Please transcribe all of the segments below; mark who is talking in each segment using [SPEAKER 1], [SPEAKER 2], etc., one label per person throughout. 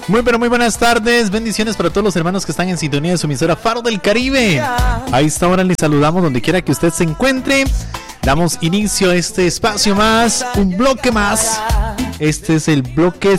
[SPEAKER 1] Muy pero muy buenas tardes, bendiciones para todos los hermanos que están en sintonía de su emisora Faro del Caribe. A esta hora les saludamos donde quiera que usted se encuentre. Damos inicio a este espacio más, un bloque más. Este es el bloque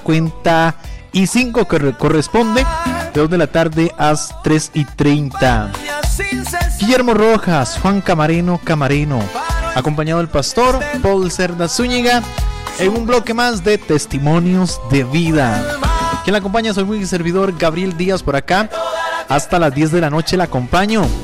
[SPEAKER 1] 55 que corresponde de 2 de la tarde a 3:30. Guillermo Rojas, Juan Camareno, acompañado del pastor Paul Cerda Zúñiga, en un bloque más de testimonios de vida. Quien la acompaña soy mi servidor Gabriel Díaz por acá. Hasta las 10 de la noche la acompaño. Un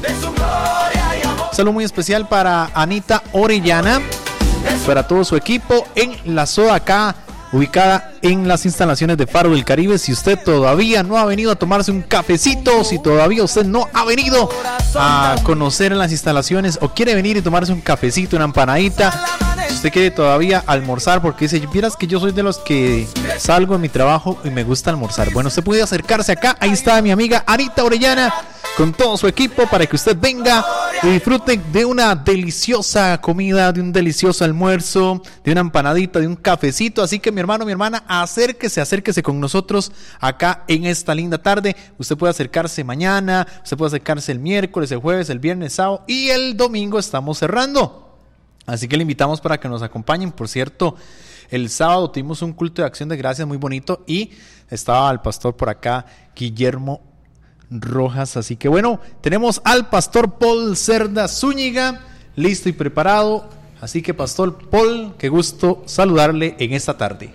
[SPEAKER 1] saludo muy especial para Anita Orellana, para todo su equipo en la SOA acá, ubicada en las instalaciones de Faro del Caribe. Si usted todavía no ha venido a tomarse un cafecito, si todavía usted no ha venido a conocer en las instalaciones o quiere venir y tomarse un cafecito, una empanadita, si usted quiere todavía almorzar, porque dice, vieras que yo soy de los que salgo de mi trabajo y me gusta almorzar. Bueno, usted puede acercarse acá, ahí está mi amiga Anita Orellana con todo su equipo para que usted venga y disfrute de una deliciosa comida, de un delicioso almuerzo, de una empanadita, de un cafecito. Así que mi hermano, mi hermana, acérquese con nosotros acá en esta linda tarde. Usted puede acercarse mañana, usted puede acercarse el miércoles, el jueves, el viernes, sábado y el domingo estamos cerrando. Así que le invitamos para que nos acompañen. Por cierto, el sábado tuvimos un culto de acción de gracias muy bonito y estaba el pastor por acá, Guillermo Rojas. Así que bueno, tenemos al pastor Paul Cerda Zúñiga listo y preparado. Así que pastor Paul, qué gusto saludarle en esta tarde.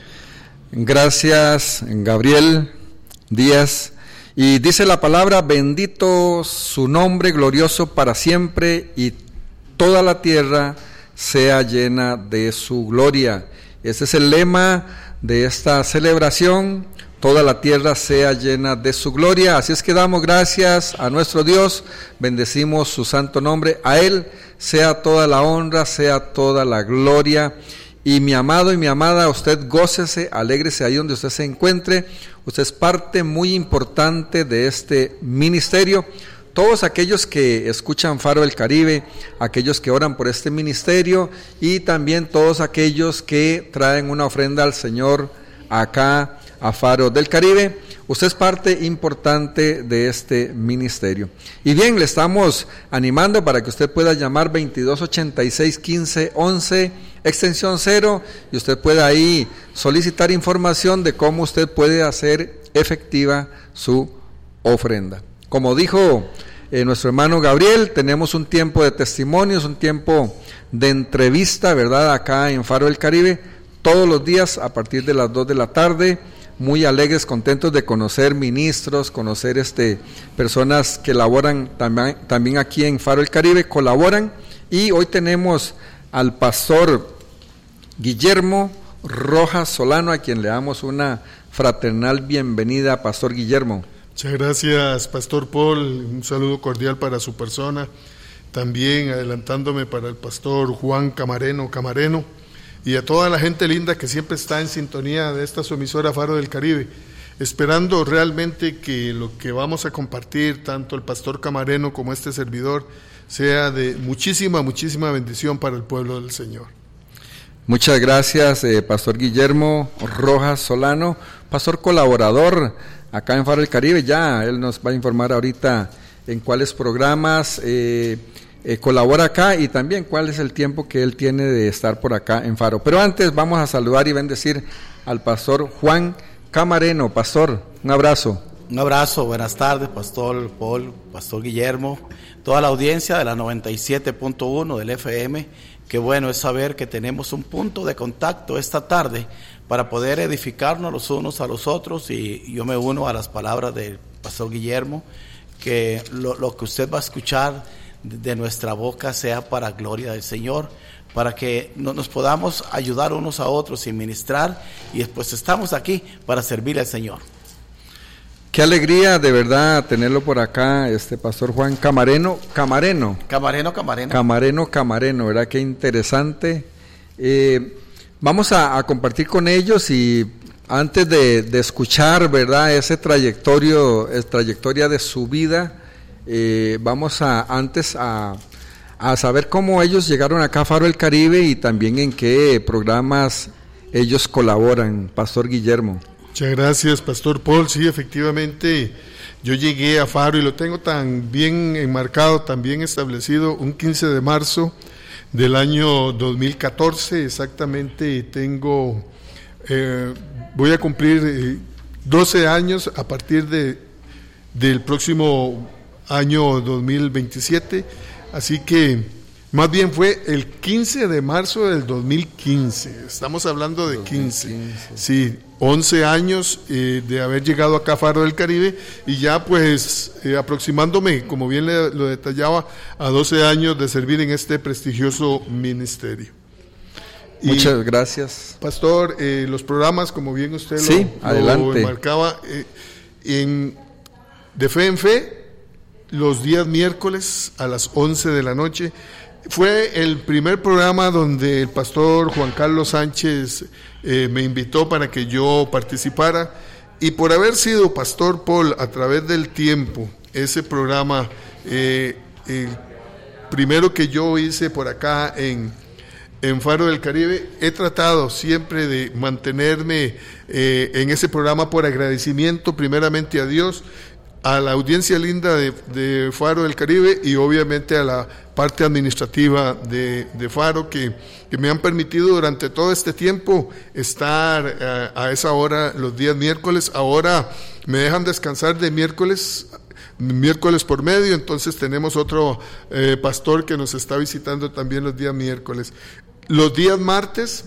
[SPEAKER 2] Gracias, Gabriel Díaz. Y dice la palabra, bendito su nombre glorioso para siempre, y toda la tierra sea llena de su gloria. Ese es el lema de esta celebración, toda la tierra sea llena de su gloria. Así es que damos gracias a nuestro Dios, bendecimos su santo nombre, a Él sea toda la honra, sea toda la gloria. Y mi amado y mi amada, usted gócese, alégrese ahí donde usted se encuentre. Usted es parte muy importante de este ministerio. Todos aquellos que escuchan Faro del Caribe, aquellos que oran por este ministerio y también todos aquellos que traen una ofrenda al Señor acá a Faro del Caribe, usted es parte importante de este ministerio. Y bien, le estamos animando para que usted pueda llamar 2286-1511, extensión 0, y usted pueda ahí solicitar información de cómo usted puede hacer efectiva su ofrenda. Como dijo nuestro hermano Gabriel, tenemos un tiempo de testimonios, un tiempo de entrevista, ¿verdad? Acá en Faro del Caribe, todos los días a partir de las 2 de la tarde, muy alegres, contentos de conocer ministros, conocer personas que laboran también aquí en Faro del Caribe, colaboran. Y hoy tenemos al pastor Guillermo Rojas Solano, a quien le damos una fraternal bienvenida. Pastor Guillermo.
[SPEAKER 3] Muchas gracias, pastor Paul, un saludo cordial para su persona, también adelantándome para el pastor Juan Camareno, y a toda la gente linda que siempre está en sintonía de esta su emisora Faro del Caribe, esperando realmente que lo que vamos a compartir, tanto el pastor Camareno como este servidor, sea de muchísima bendición para el pueblo del Señor.
[SPEAKER 2] Muchas gracias, pastor Guillermo Rojas Solano, pastor colaborador acá en Faro del Caribe. Ya él nos va a informar ahorita en cuáles programas colabora acá y también cuál es el tiempo que él tiene de estar por acá en Faro. Pero antes vamos a saludar y bendecir al pastor Juan Camareno. Pastor, un abrazo.
[SPEAKER 4] Un abrazo, buenas tardes, pastor Paul, pastor Guillermo, toda la audiencia de la 97.1 del FM. Qué bueno es saber que tenemos un punto de contacto esta tarde para poder edificarnos los unos a los otros, y yo me uno a las palabras del pastor Guillermo, que lo que usted va a escuchar de nuestra boca sea para gloria del Señor, para que nos podamos ayudar unos a otros y ministrar, y después estamos aquí para servir al Señor.
[SPEAKER 2] Qué alegría de verdad tenerlo por acá, pastor Juan Camareno, ¿verdad? Qué interesante. Vamos a compartir con ellos, y antes de escuchar, ¿verdad?, esa trayectoria de su vida, vamos antes a saber cómo ellos llegaron acá a Faro del Caribe y también en qué programas ellos colaboran, pastor Guillermo.
[SPEAKER 3] Muchas gracias, Pastor Paul. Sí, efectivamente, yo llegué a Faro y lo tengo tan bien enmarcado, tan bien establecido, un 15 de marzo del año 2014, exactamente voy a cumplir 12 años a partir del próximo año 2027, así que más bien fue el 15 de marzo del 2015, estamos hablando de 15, sí, 11 años de haber llegado acá a Faro del Caribe y ya pues aproximándome, como bien lo detallaba, a 12 años de servir en este prestigioso ministerio.
[SPEAKER 2] Muchas gracias.
[SPEAKER 3] Pastor, los programas, como bien usted lo marcaba, de Fe en Fe, los días miércoles a las 11 de la noche, fue el primer programa donde el pastor Juan Carlos Sánchez me invitó para que yo participara, y por haber sido Pastor Paul a través del tiempo, ese programa, primero que yo hice por acá en Faro del Caribe, he tratado siempre de mantenerme en ese programa por agradecimiento primeramente a Dios, a la audiencia linda de Faro del Caribe y obviamente a la parte administrativa de Faro que me han permitido durante todo este tiempo estar a esa hora los días miércoles. Ahora me dejan descansar de miércoles por medio, entonces tenemos otro pastor que nos está visitando también los días miércoles. Los días martes,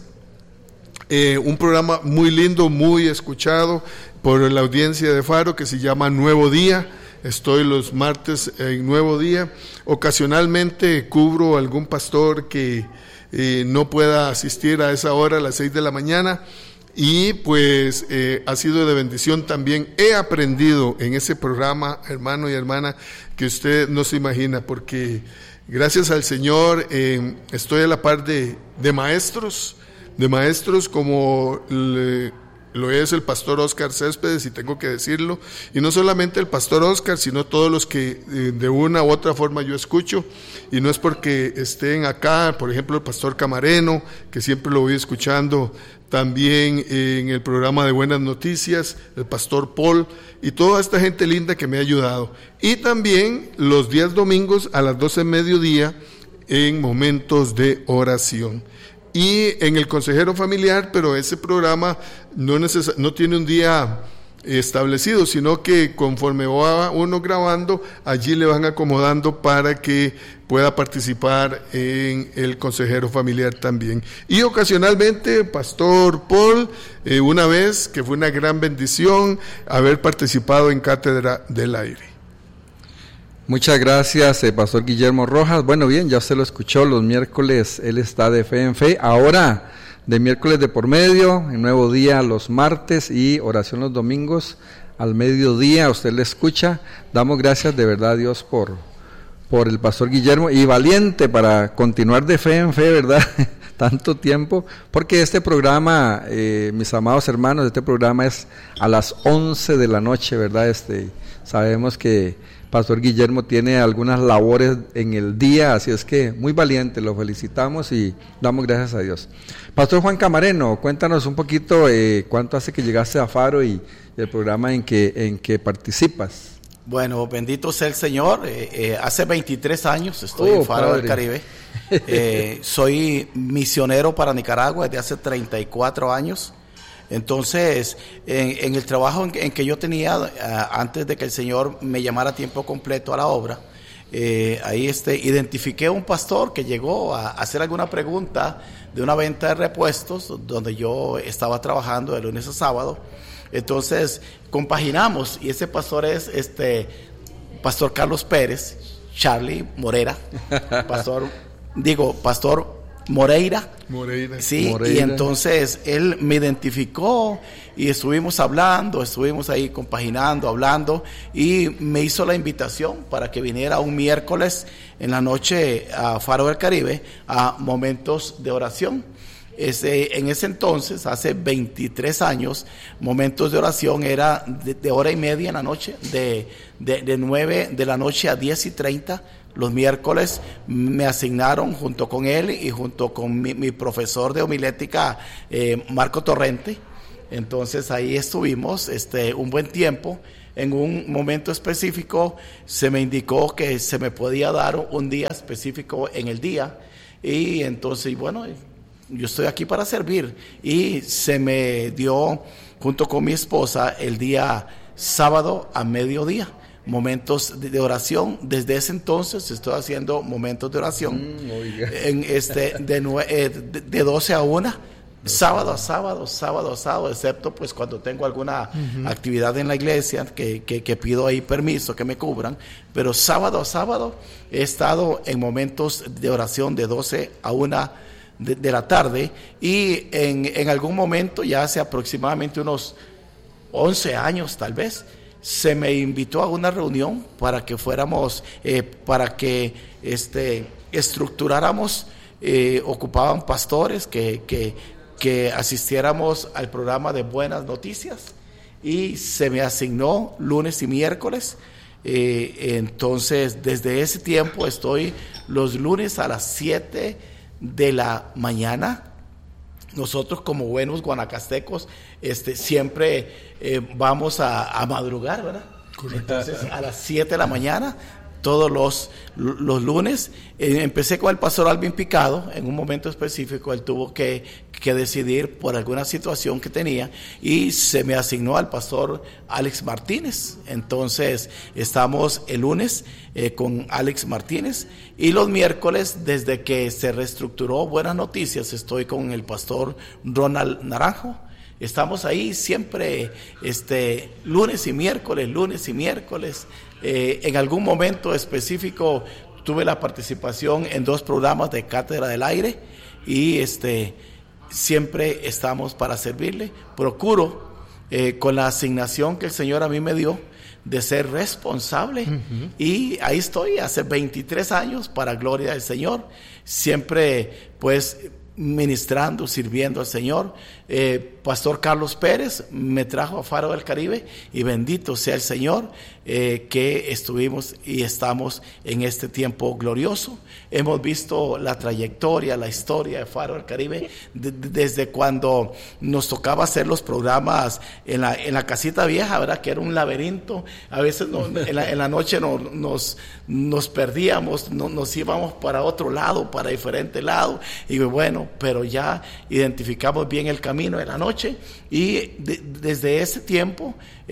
[SPEAKER 3] un programa muy lindo, muy escuchado por la audiencia de Faro, que se llama Nuevo Día. Estoy los martes en Nuevo Día. Ocasionalmente cubro algún pastor que no pueda asistir a esa hora, a las 6 de la mañana, y pues ha sido de bendición también. He aprendido en ese programa, hermano y hermana, que usted no se imagina, porque gracias al Señor estoy a la par de maestros como lo es el pastor Oscar Céspedes, y tengo que decirlo, y no solamente el pastor Oscar, sino todos los que de una u otra forma yo escucho, y no es porque estén acá, por ejemplo el pastor Camareno, que siempre lo voy escuchando también en el programa de Buenas Noticias, el pastor Paul, y toda esta gente linda que me ha ayudado, y también los días domingos a las 12 del mediodía en momentos de oración. Y en el consejero familiar, pero ese programa no tiene un día establecido, sino que conforme va uno grabando, allí le van acomodando para que pueda participar en el consejero familiar también. Y ocasionalmente, Pastor Paul, una vez que fue una gran bendición haber participado en Cátedra del Aire.
[SPEAKER 2] Muchas gracias, Pastor Guillermo Rojas. Bueno, bien, ya usted lo escuchó, los miércoles él está de Fe en Fe, ahora de miércoles de por medio, en Nuevo Día los martes y oración los domingos al mediodía, usted le escucha. Damos gracias de verdad a Dios por el Pastor Guillermo, y valiente para continuar de Fe en Fe, ¿verdad? Tanto tiempo, porque este programa, mis amados hermanos, este programa es a las 11 de la noche, ¿verdad? Sabemos que Pastor Guillermo tiene algunas labores en el día, así es que muy valiente, lo felicitamos y damos gracias a Dios. Pastor Juan Camareno, cuéntanos un poquito cuánto hace que llegaste a Faro y el programa en que participas.
[SPEAKER 4] Bueno, bendito sea el Señor, hace 23 años estoy en Faro del Caribe, soy misionero para Nicaragua desde hace 34 años. Entonces, en el trabajo en que yo tenía antes de que el Señor me llamara a tiempo completo a la obra, ahí identifiqué a un pastor que llegó a hacer alguna pregunta de una venta de repuestos donde yo estaba trabajando de lunes a sábado. Entonces compaginamos, y ese pastor es Pastor Carlos Pérez, Charlie Morera, Pastor Moreira. Sí, Moreira. Y entonces él me identificó y estuvimos ahí compaginando, hablando, y me hizo la invitación para que viniera un miércoles en la noche a Faro del Caribe a momentos de oración. En ese entonces, hace 23 años, momentos de oración era de hora y media en la noche, de 9 de la noche a 10:30. Los miércoles me asignaron junto con él y junto con mi profesor de homilética, Marco Torrente, Entonces ahí estuvimos un buen tiempo. En un momento específico se me indicó que se me podía dar un día específico en el día, y entonces, bueno, yo estoy aquí para servir, y se me dio junto con mi esposa el día sábado a mediodía, momentos de oración. Desde ese entonces estoy haciendo momentos de oración de 12 a 1, sábado a sábado, excepto pues cuando tengo alguna actividad en la iglesia que pido ahí permiso, que me cubran, pero sábado a sábado he estado en momentos de oración de 12 a 1 de la tarde, y en algún momento, ya hace aproximadamente unos 11 años tal vez, se me invitó a una reunión para que fuéramos, para que estructuráramos, ocupaban pastores que asistiéramos al programa de Buenas Noticias, y se me asignó lunes y miércoles. Entonces, desde ese tiempo estoy los lunes a las 7 de la mañana. Nosotros, como buenos guanacastecos, siempre vamos a madrugar, ¿verdad? Correcto. Entonces, a las 7 de la mañana, todos los lunes. Empecé con el pastor Alvin Picado. En un momento específico él tuvo que decidir por alguna situación que tenía, y se me asignó al pastor Alex Martínez. Entonces estamos el lunes con Alex Martínez, y los miércoles, desde que se reestructuró Buenas Noticias, estoy con el pastor Ronald Naranjo. Estamos ahí siempre, lunes y miércoles. En algún momento específico tuve la participación en 2 programas de Cátedra del Aire, y siempre estamos para servirle. Procuro, con la asignación que el Señor a mí me dio, de ser responsable, y ahí estoy hace 23 años para gloria del Señor, siempre pues ministrando, sirviendo al Señor. Pastor Carlos Pérez me trajo a Faro del Caribe, y bendito sea el Señor, que estuvimos y estamos en este tiempo glorioso. Hemos visto la trayectoria, la historia de Faro del Caribe, desde cuando nos tocaba hacer los programas en la casita vieja, ¿verdad? Que era un laberinto. A veces en la noche nos perdíamos, nos íbamos para otro lado, para diferente lado, y bueno, pero ya identificamos bien el camino de la noche, y desde ese tiempo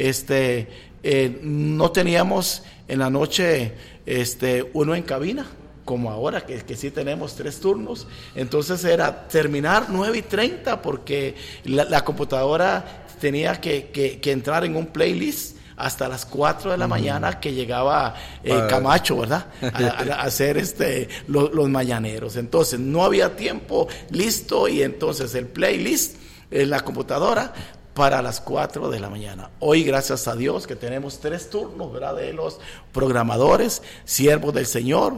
[SPEAKER 4] no teníamos en la noche uno en cabina, como ahora que sí tenemos 3 turnos. Entonces era terminar 9:30, porque la computadora tenía que entrar en un playlist hasta las 4 de la mañana, que llegaba Camacho, ¿verdad? A hacer los mañaneros. Entonces no había tiempo listo, y entonces el playlist en la computadora para las 4 de la mañana. Hoy, gracias a Dios, que tenemos 3 turnos, ¿verdad? De los programadores, siervos del Señor,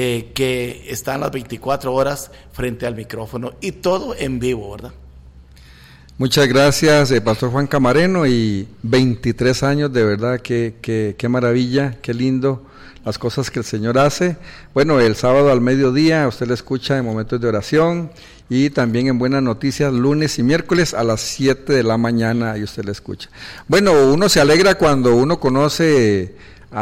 [SPEAKER 4] que están las 24 horas frente al micrófono, y todo en vivo, ¿verdad?
[SPEAKER 2] Muchas gracias, Pastor Juan Camareno, y 23 años, de verdad, qué maravilla, qué lindo las cosas que el Señor hace. Bueno, el sábado al mediodía usted le escucha en momentos de oración, y también en Buenas Noticias lunes y miércoles a las 7 de la mañana, y usted le escucha. Bueno, uno se alegra cuando uno conoce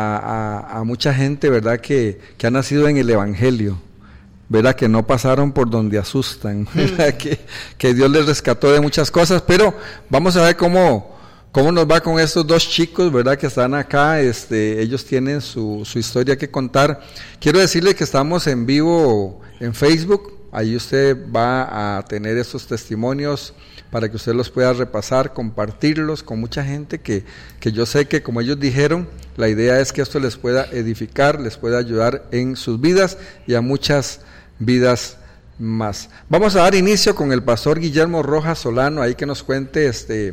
[SPEAKER 2] a mucha gente, ¿verdad?, que ha nacido en el Evangelio, ¿verdad?, que no pasaron por donde asustan, ¿verdad? que Dios les rescató de muchas cosas. Pero vamos a ver cómo nos va con estos 2 chicos, ¿verdad?, que están acá. Ellos tienen su historia que contar. Quiero decirle que estamos en vivo en Facebook. Ahí usted va a tener estos testimonios para que usted los pueda repasar, compartirlos con mucha gente que yo sé que, como ellos dijeron, la idea es que esto les pueda edificar, les pueda ayudar en sus vidas y a muchas vidas más. Vamos a dar inicio con el pastor Guillermo Rojas Solano, ahí que nos cuente,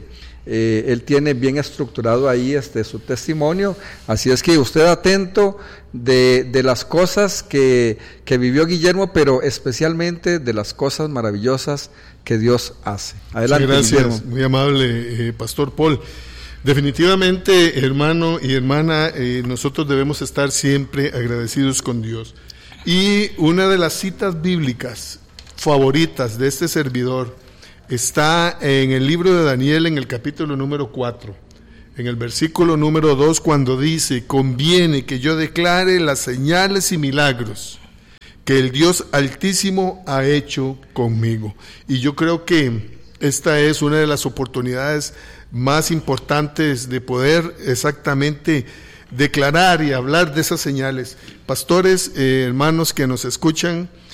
[SPEAKER 2] él tiene bien estructurado ahí su testimonio, así es que usted atento de las cosas que vivió Guillermo, pero especialmente de las cosas maravillosas que Dios hace. Adelante,
[SPEAKER 3] gracias,
[SPEAKER 2] Guillermo.
[SPEAKER 3] muy amable, Pastor Paul. Definitivamente, hermano y hermana, nosotros debemos estar siempre agradecidos con Dios. Y una de las citas bíblicas favoritas de este servidor está en el libro de Daniel, en el capítulo número 4, en el versículo número 2, cuando dice: conviene que yo declare las señales y milagros que el Dios Altísimo ha hecho conmigo. Y yo creo que esta es una de las oportunidades más importantes de poder exactamente declarar y hablar de esas señales. Pastores, hermanos que nos escuchan,